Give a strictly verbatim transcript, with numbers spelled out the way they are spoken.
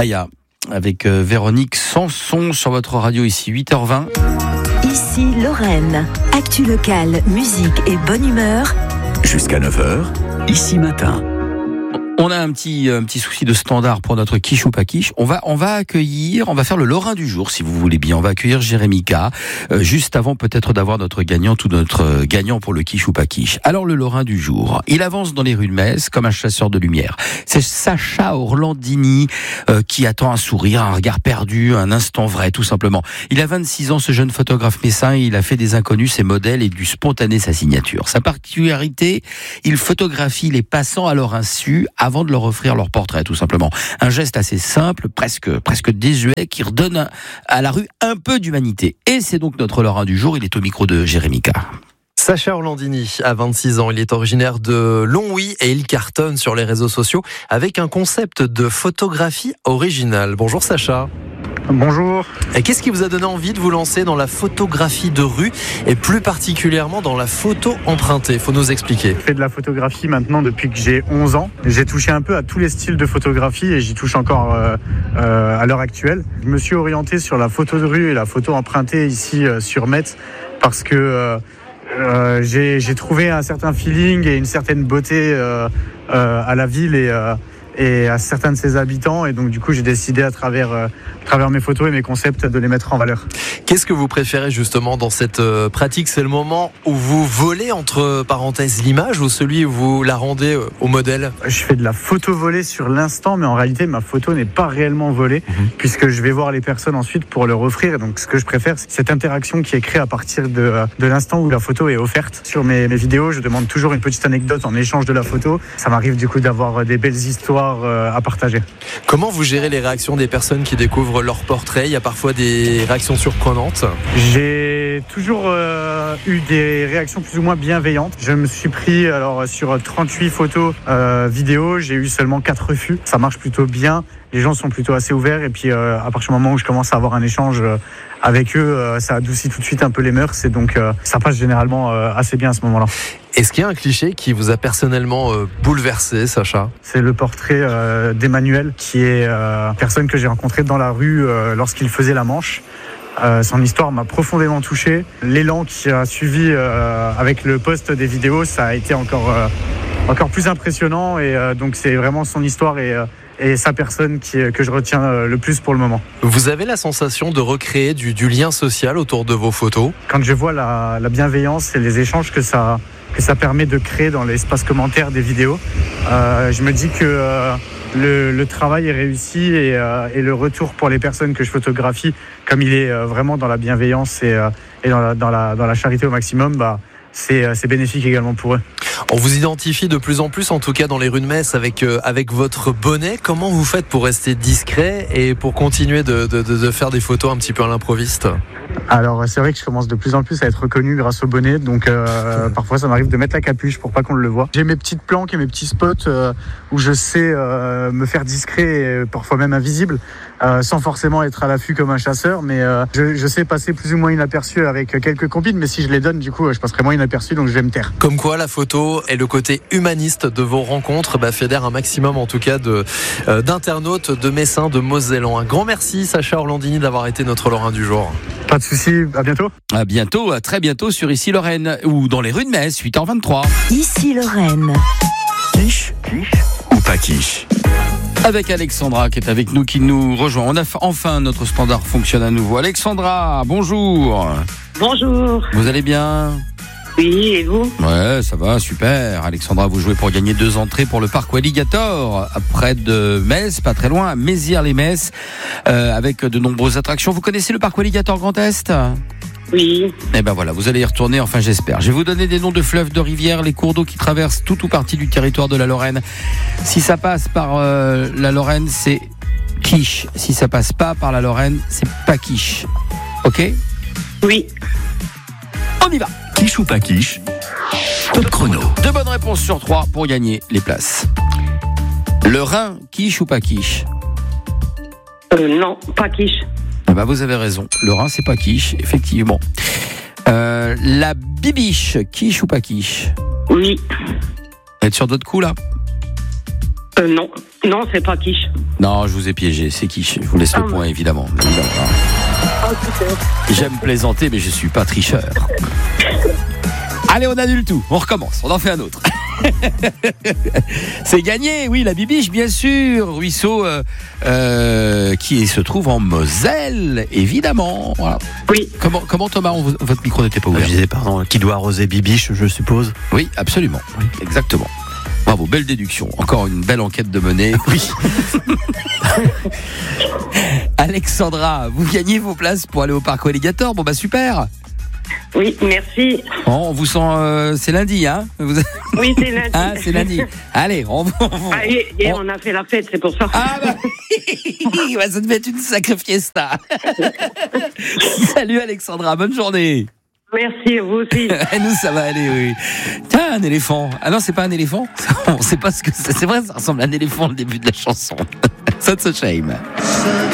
Aya, avec euh, Véronique Sanson sur votre radio ici, huit heures vingt. Ici Lorraine, actu locale, musique et bonne humeur. Jusqu'à neuf heures, ici matin. On a un petit, un petit souci de standard pour notre quiche ou pas quiche. On va, on va accueillir, on va faire le Lorrain du jour, si vous voulez bien. On va accueillir Jérémy K, euh, juste avant peut-être d'avoir notre gagnant, tout notre gagnant pour le quiche ou pas quiche. Alors le Lorrain du jour, il avance dans les rues de Metz comme un chasseur de lumière. C'est Sacha Orlandini euh, qui attend un sourire, un regard perdu, un instant vrai, tout simplement. Il a vingt-six ans, ce jeune photographe messin, et il a fait des inconnus ses modèles et du spontané sa signature. Sa particularité, il photographie les passants à leur insu, avant de leur offrir leur portrait, tout simplement. Un geste assez simple, presque, presque désuet, qui redonne à la rue un peu d'humanité. Et c'est donc notre Lorrain du jour, il est au micro de Jérémy K. Sacha Orlandini a vingt-six ans, il est originaire de Longwy et il cartonne sur les réseaux sociaux avec un concept de photographie originale. Bonjour Sacha. Bonjour. Et qu'est-ce qui vous a donné envie de vous lancer dans la photographie de rue et plus particulièrement dans la photo empruntée? Faut nous expliquer. Je fais de la photographie maintenant depuis que j'ai onze ans. J'ai touché un peu à tous les styles de photographie et j'y touche encore euh, euh, à l'heure actuelle. Je me suis orienté sur la photo de rue et la photo empruntée ici euh, sur Metz parce que euh, euh, j'ai, j'ai trouvé un certain feeling et une certaine beauté euh, euh, à la ville et euh, et à certains de ses habitants, et donc du coup j'ai décidé à travers, euh, à travers mes photos et mes concepts de les mettre en valeur. Qu'est-ce que vous préférez justement dans cette euh, pratique? C'est le moment où vous volez entre parenthèses l'image ou celui où vous la rendez euh, au modèle? Je fais de la photo volée sur l'instant, mais en réalité ma photo n'est pas réellement volée, mmh. puisque je vais voir les personnes ensuite pour leur offrir. Donc ce que je préfère, c'est cette interaction qui est créée à partir de, de l'instant où la photo est offerte. Sur mes, mes vidéos, je demande toujours une petite anecdote en échange de la photo. Ça m'arrive du coup d'avoir des belles histoires à partager. Comment vous gérez les réactions des personnes qui découvrent leur portrait? Il y a parfois des réactions surprenantes. J'ai toujours euh, eu des réactions plus ou moins bienveillantes. Je me suis pris alors sur trente-huit photos euh, vidéo, j'ai eu seulement quatre refus. Ça marche plutôt bien. Les gens sont plutôt assez ouverts et puis euh, à partir du moment où je commence à avoir un échange euh, avec eux, euh, ça adoucit tout de suite un peu les mœurs et donc euh, ça passe généralement euh, assez bien à ce moment-là. Est-ce qu'il y a un cliché qui vous a personnellement euh, bouleversé, Sacha? C'est le portrait euh, d'Emmanuel, qui est euh, une personne que j'ai rencontrée dans la rue euh, lorsqu'il faisait la manche. Euh, son histoire m'a profondément touché. L'élan qui a suivi euh, avec le post des vidéos, ça a été encore, euh, encore plus impressionnant et euh, donc c'est vraiment son histoire et euh, et sa personne qui, que je retiens le plus pour le moment. Vous avez la sensation de recréer du, du lien social autour de vos photos? Quand je vois la, la bienveillance et les échanges que ça, que ça permet de créer dans l'espace commentaire des vidéos, euh, je me dis que euh, le, le travail est réussi et, euh, et le retour pour les personnes que je photographie, comme il est euh, vraiment dans la bienveillance et, euh, et dans, la, dans, la, dans la charité au maximum, bah, c'est, c'est bénéfique également pour eux. On vous identifie de plus en plus, en tout cas dans les rues de Metz, avec, euh, avec votre bonnet. Comment vous faites pour rester discret et pour continuer de, de, de faire des photos un petit peu à l'improviste? Alors c'est vrai que je commence de plus en plus à être reconnu grâce au bonnet, donc euh, parfois ça m'arrive de mettre la capuche pour pas qu'on le voit. J'ai mes petites planques et mes petits spots euh, où je sais euh, me faire discret et parfois même invisible, euh, sans forcément être à l'affût comme un chasseur, mais euh, je, je sais passer plus ou moins inaperçu avec quelques compines, mais si je les donne du coup je passerai moins inaperçu, donc je vais me taire. Comme quoi la photo et le côté humaniste de vos rencontres bah, fédèrent un maximum en tout cas de, euh, d'internautes, de Messins, de Mosellans. Un grand merci Sacha Orlandini d'avoir été notre Lorrain du jour. Pas de souci, à bientôt. À bientôt, à très bientôt sur Ici Lorraine ou dans les rues de Metz, huit heures vingt-trois. Ici Lorraine. Quiche, quiche ou pas quiche? Avec Alexandra qui est avec nous, qui nous rejoint. On a enfin notre standard fonctionne à nouveau. Alexandra, bonjour. Bonjour. Vous allez bien? Oui, et vous? Ouais, ça va, super. Alexandra, vous jouez pour gagner deux entrées pour le parc Alligator, près de Metz, pas très loin, à Mézières-les-Metz, euh, avec de nombreuses attractions. Vous connaissez le parc Alligator Grand Est? Oui. Eh ben voilà, vous allez y retourner, enfin j'espère. Je vais vous donner des noms de fleuves, de rivières, les cours d'eau qui traversent tout ou partie du territoire de la Lorraine. Si ça passe par euh, la Lorraine, c'est quiche. Si ça passe pas par la Lorraine, c'est pas quiche. Ok? Oui. On y va. Quiche ou pas quiche? Top chrono. Deux bonnes réponses sur trois pour gagner les places. Le Rhin, quiche ou pas quiche? euh, Non, pas quiche. Ah bah vous avez raison. Le Rhin, c'est pas quiche, effectivement. Euh, la Bibiche, quiche ou pas quiche? Oui. Vous êtes sur d'autres coups là? Euh, non, non, c'est pas quiche. Non, je vous ai piégé, c'est quiche. Je vous laisse le Ah, point, évidemment. évidemment. Oh, putain. J'aime plaisanter, mais je suis pas tricheur. Allez, on annule tout. On recommence. On en fait un autre. C'est gagné, oui, la Bibiche, bien sûr. Ruisseau euh, euh, qui se trouve en Moselle, évidemment. Voilà. Oui. Comment, comment Thomas, on, votre micro n'était pas ouvert? Je disais, pardon, qui doit arroser Bibiche, je suppose. Oui, absolument. Oui, exactement. Bravo, belle déduction. Encore une belle enquête de menée. Oui. Alexandra, vous gagnez vos places pour aller au parc Alligator. Bon bah super. Oui, merci. Bon, on vous sent, euh, c'est lundi, hein? Vous... Oui, c'est lundi. Hein, c'est lundi. Allez, on, on, Ah, et, et on... on a fait la fête, c'est pour ça. Ah bah, bah ça devait être une sacrée fiesta. Salut Alexandra, bonne journée. Merci, vous aussi. Nous, ça va aller, oui. Tiens, un éléphant. Ah non, c'est pas un éléphant. On sait pas ce que c'est. C'est vrai, ça ressemble à un éléphant le début de la chanson. Such a shame.